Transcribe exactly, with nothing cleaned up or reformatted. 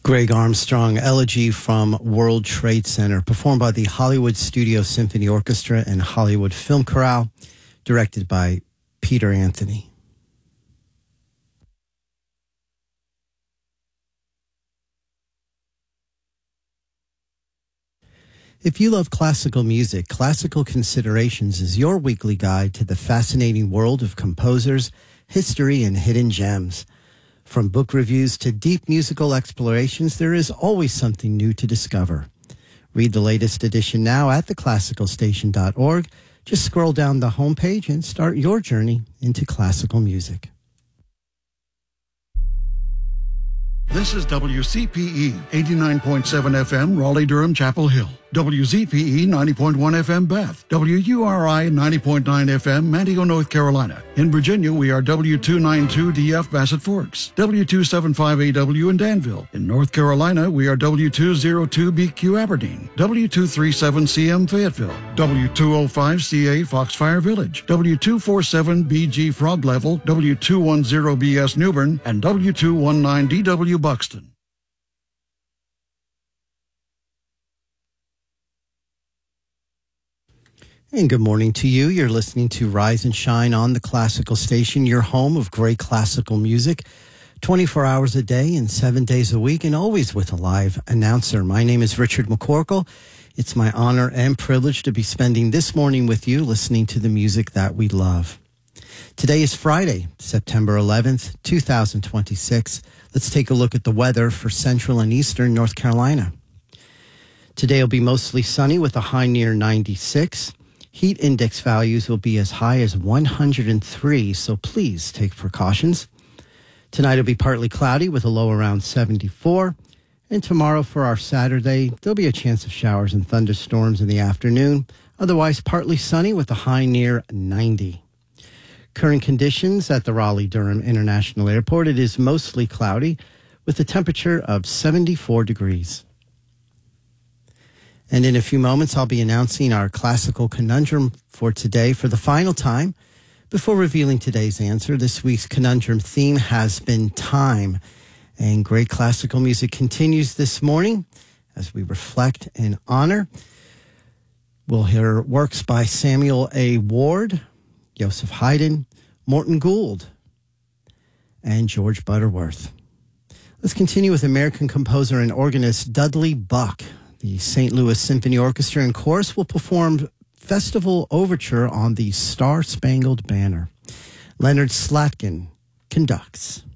Greg Armstrong, Elegy from World Trade Center, performed by the Hollywood Studio Symphony Orchestra and Hollywood Film Chorale, directed by Peter Anthony. If you love classical music, Classical Considerations is your weekly guide to the fascinating world of composers, history, and hidden gems. From book reviews to deep musical explorations, there is always something new to discover. Read the latest edition now at the classical station dot org. Just scroll down the homepage and start your journey into classical music. This is W C P E eighty-nine point seven F M, Raleigh-Durham, Chapel Hill. W Z P E ninety point one F M, Bath. W U R I ninety point nine F M, Manteo, North Carolina. In Virginia, we are W two ninety-two D F, Bassett Forks. W two seventy-five A W in Danville. In North Carolina, we are W two oh two B Q, Aberdeen. W two thirty-seven C M, Fayetteville. W two oh five C A, Foxfire Village. W two forty-seven B G, Frog Level. W two ten B S, Newbern. And W two nineteen D W, Buxton. And good morning to you. You're listening to Rise and Shine on the Classical Station, your home of great classical music, twenty-four hours a day and seven days a week, and always with a live announcer. My name is Richard McCorkle. It's my honor and privilege to be spending this morning with you, listening to the music that we love. Today is Friday, September eleventh, two thousand twenty-six. Let's take a look at the weather for central and eastern North Carolina. Today will be mostly sunny with a high near ninety-six. Heat index values will be as high as one hundred three, so please take precautions. Tonight will be partly cloudy with a low around seventy-four. And tomorrow for our Saturday, there'll be a chance of showers and thunderstorms in the afternoon. Otherwise, partly sunny with a high near ninety. Current conditions at the Raleigh-Durham International Airport, it is mostly cloudy with a temperature of seventy-four degrees. And in a few moments, I'll be announcing our classical conundrum for today for the final time. Before revealing today's answer, this week's conundrum theme has been time. And great classical music continues this morning as we reflect and honor. We'll hear works by Samuel A. Ward, Joseph Haydn, Morton Gould, and George Butterworth. Let's continue with American composer and organist Dudley Buck. The Saint Louis Symphony Orchestra and Chorus will perform Festival Overture on the Star-Spangled Banner. Leonard Slatkin conducts.